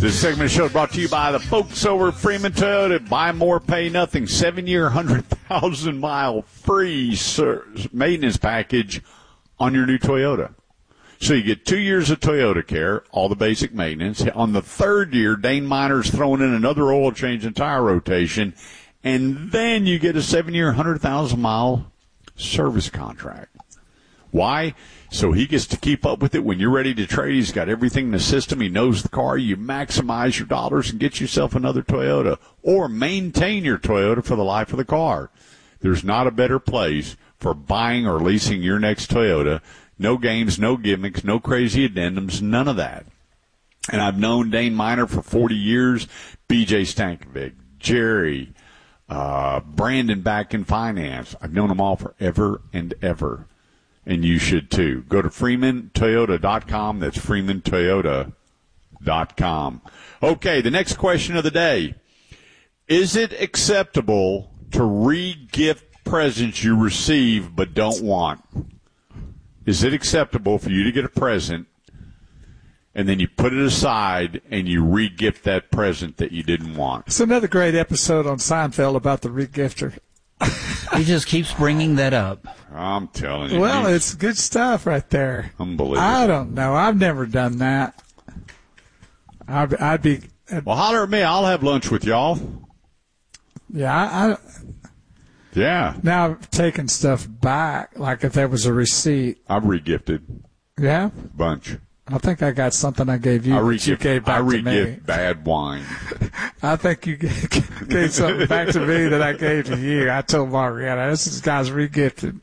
This segment of the show is brought to you by the folks over at Freeman Toyota. Buy more, pay nothing. 7-year, 100,000-mile free maintenance package on your new Toyota. So you get 2 years of Toyota care, all the basic maintenance. On the third year, Dane Miner's throwing in another oil change and tire rotation. And then you get a 7-year, 100,000-mile service contract. Why? So he gets to keep up with it. When you're ready to trade, he's got everything in the system. He knows the car. You maximize your dollars and get yourself another Toyota. Or maintain your Toyota for the life of the car. There's not a better place for buying or leasing your next Toyota. No games, no gimmicks, no crazy addendums, none of that. And I've known Dane Miner for 40 years, BJ Stankovic, Jerry, Brandon back in finance. I've known them all forever and ever. And you should too. Go to FreemanToyota.com. That's FreemanToyota.com. Okay, the next question of the day. Is it acceptable to re-gift presents you receive but don't want? Is it acceptable for you to get a present and then you put it aside and you re-gift that present that you didn't want? It's another great episode on Seinfeld about the re-gifter. He just keeps bringing that up. I'm telling you. Well, it's good stuff right there. Unbelievable. I don't know. I've never done that. I'd be. Well, holler at me. I'll have lunch with y'all. Yeah, Yeah. Now I've taken stuff back, like if there was a receipt. I've re-gifted. Yeah? Bunch. I think I got something I gave you that you gave back to me. I re-gift bad wine. I think you gave something back to me that I gave to you. I told Marietta, this guy's re-gifted.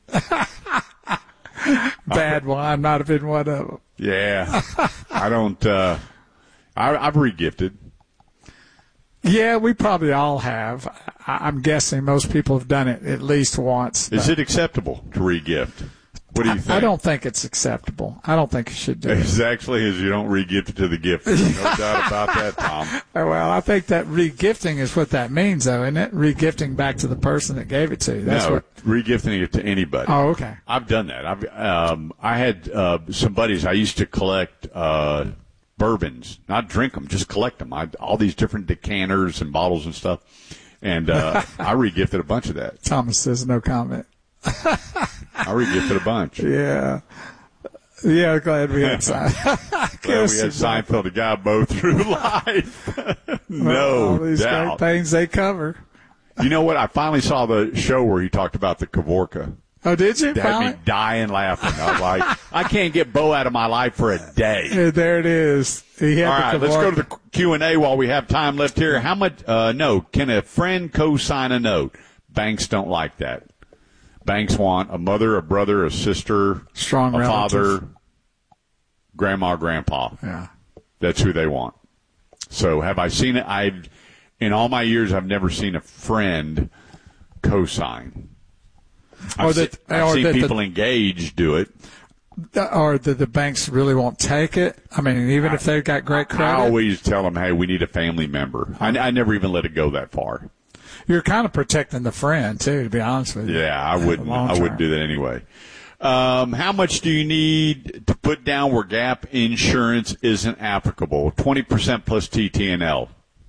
Bad wine might have been one of them. Yeah. I don't, I've re-gifted. Yeah, we probably all have. I'm guessing most people have done it at least once. Is it acceptable to re-gift? What do you think? I don't think it's acceptable. I don't think you should do it. Exactly as you don't re-gift it to the gifter. No doubt about that, Tom. Well, I think that re-gifting is what that means, though, isn't it? Re-gifting back to the person that gave it to you. That's what. Re-gifting it to anybody. Oh, okay. I've done that. I had some buddies. I used to collect bourbons, not drink them, just collect them. All these different decanters and bottles and stuff. And I re-gifted a bunch of that. Thomas says no comment. I re-gifted a bunch. Yeah. Yeah, glad we had Seinfeld. Glad we had Seinfeld to guide both through life. No all these doubt. great things they cover. You know what? I finally saw the show where he talked about the Kavorka. Oh, did you? Had me dying laughing. I was like, I can't get Bo out of my life for a day. Yeah, there it is. All right, let's go to the Q&A while we have time left here. How much? No. Can a friend co-sign a note? Banks don't like that. Banks want a mother, a brother, a sister, strong a relative. father, grandma, grandpa. Yeah. That's who they want. So have I seen it? In all my years, I've never seen a friend co-sign. I've seen people engaged do it. Or the banks really won't take it? I mean, even if they've got great credit? I always tell them, hey, we need a family member. I never even let it go that far. You're kind of protecting the friend, too, to be honest with you. Yeah, I wouldn't do that anyway. How much do you need to put down where gap insurance isn't applicable? 20% plus TT&L.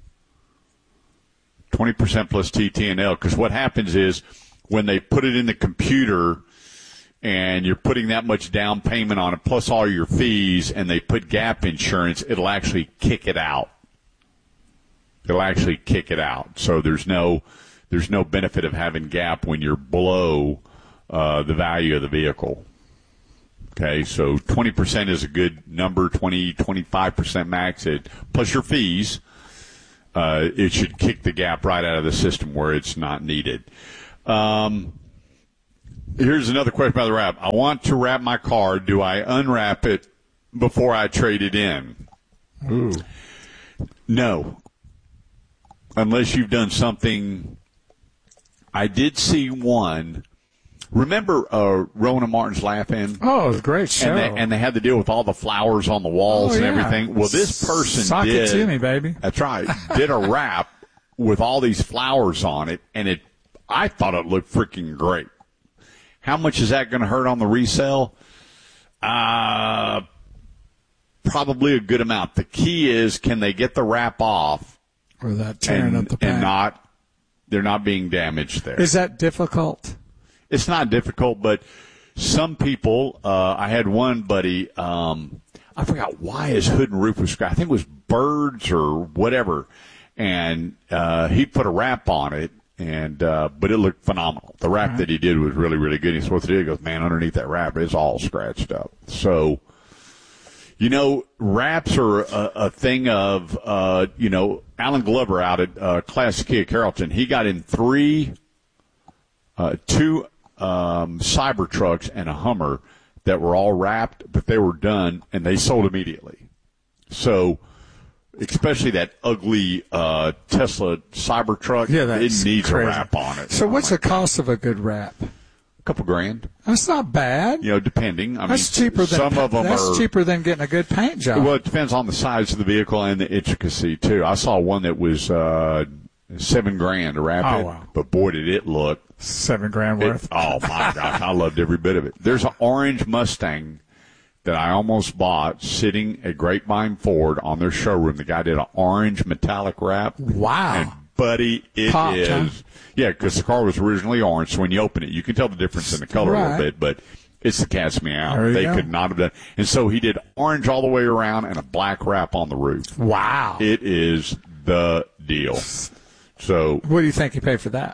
20% plus TT&L, because what happens is when they put it in the computer and you're putting that much down payment on it plus all your fees and they put gap insurance, it'll actually kick it out. It'll actually kick it out. So there's no benefit of having gap when you're below the value of the vehicle. Okay, so 20% is a good number, 25% max, plus your fees. It should kick the gap right out of the system where it's not needed. Here's another question about the wrap. I want to wrap my car. Do I unwrap it before I trade it in? Ooh. No. Unless you've done something. I did see one. Remember Rowan and Martin's Laugh-In? Oh, it was a great show. And they had to deal with all the flowers on the walls and everything. Well, this person Sock did. it to me, baby. That's right. Did a wrap with all these flowers on it, and I thought it looked freaking great. How much is that going to hurt on the resale? probably a good amount. The key is, can they get the wrap off without tearing up the paint? And they're not being damaged there. Is that difficult? It's not difficult, but some people, I had one buddy, I forgot why his hood and roof was scratched. I think it was birds or whatever. And he put a wrap on it, but it looked phenomenal. The wrap that he did was really, really good. He's supposed to do it. He goes, man, underneath that wrap, it's all scratched up. So, wraps are a thing of, Alan Glover out at Classic Kia Carrollton. He got in two Cybertrucks and a Hummer that were all wrapped, but they were done, and they sold immediately. So, especially that ugly Tesla Cybertruck, it needs crazy. a wrap on it. So what's the cost of a good wrap? A couple $1,000. That's not bad. Depending. That's cheaper than some of them are cheaper than getting a good paint job. Well, it depends on the size of the vehicle and the intricacy too. I saw one that was $7,000 to wrap it, wow. but boy, did it look $7,000 worth. Oh my gosh, I loved every bit of it. There's an orange Mustang that I almost bought sitting at Grapevine Ford on their showroom. The guy did an orange metallic wrap. Wow. And buddy, it Popped, is. huh? Yeah, because the car was originally orange, so when you open it, you can tell the difference in the color a little bit, but it's the cat's meow. There you They go. could not have done. And so he did orange all the way around and a black wrap on the roof. Wow. It is the deal. So, What do you think you paid for that?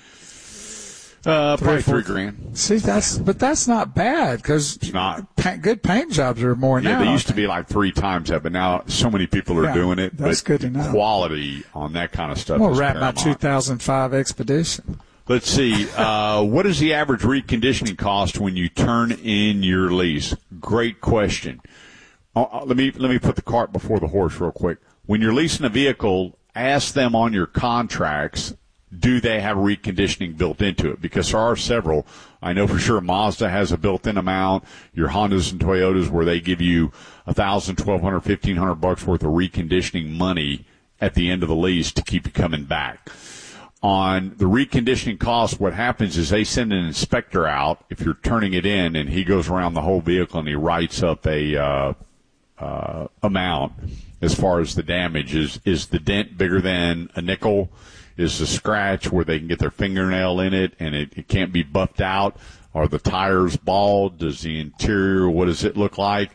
probably $4,000. $3,000. See, that's not bad because It's not. good paint jobs are more Yeah, now. they used to be like 3 times that, but now so many people are Yeah, doing it. that's but good to know. Quality on that kind of stuff I'm gonna is wrap my paramount. 2005 Expedition. Let's see. What is the average reconditioning cost when you turn in your lease? Great question. Let me put the cart before the horse real quick. When you're leasing a vehicle, ask them on your contracts, do they have reconditioning built into it? Because there are several. I know for sure Mazda has a built-in amount. Your Hondas and Toyotas where they give you $1,000, $1,200, $1,500 worth of reconditioning money at the end of the lease to keep you coming back. On the reconditioning cost, what happens is they send an inspector out if you're turning it in, and he goes around the whole vehicle and he writes up a amount as far as the damage. Is the dent bigger than a nickel? Is the scratch where they can get their fingernail in it and it can't be buffed out? Are the tires bald? Does the interior, what does it look like?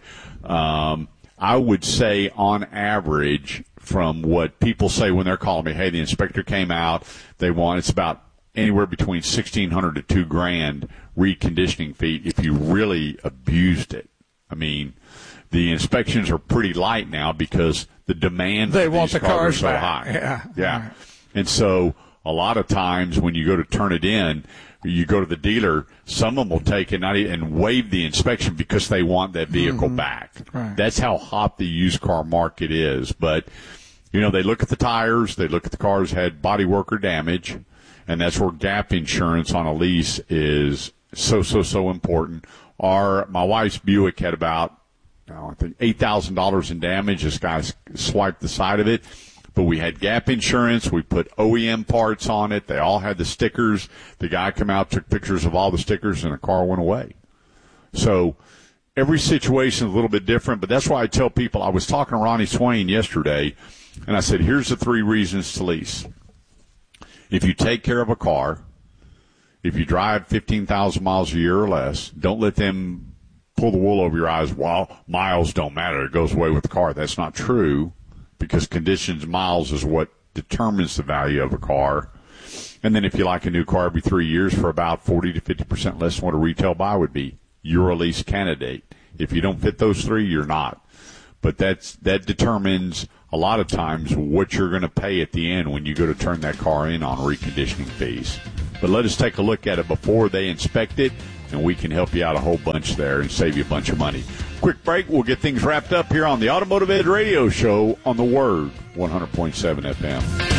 I would say on average, from what people say when they're calling me, hey, the inspector came out, it's about anywhere between $1,600 to $2,000 reconditioning fee if you really abused it. I mean, the inspections are pretty light now because the demand They for want these the cars cars are so back. high. Yeah. And so a lot of times when you go to turn it in, you go to the dealer, some of them will take it and waive the inspection because they want that vehicle back. Right. That's how hot the used car market is. But, they look at the tires, they look at the cars had body work or damage, and that's where gap insurance on a lease is so important. My wife's Buick had about, I think $8,000 in damage. This guy swiped the side of it. But we had gap insurance. We put OEM parts on it. They all had the stickers. The guy came out, took pictures of all the stickers, and the car went away. So every situation is a little bit different, but that's why I tell people, I was talking to Ronnie Swain yesterday, and I said, here's the 3 reasons to lease. If you take care of a car, if you drive 15,000 miles a year or less, don't let them pull the wool over your eyes. Well, miles don't matter. It goes away with the car. That's not true. Because conditions, miles is what determines the value of a car. And then if you like a new car every 3 years for about 40 to 50% less than what a retail buy would be, you're a lease candidate. If you don't fit those 3, you're not. But that determines a lot of times what you're going to pay at the end when you go to turn that car in on reconditioning fees. But let us take a look at it before they inspect it, and we can help you out a whole bunch there and save you a bunch of money. Quick break. We'll get things wrapped up here on the Automotive Ed Radio Show on The Word, 100.7 FM.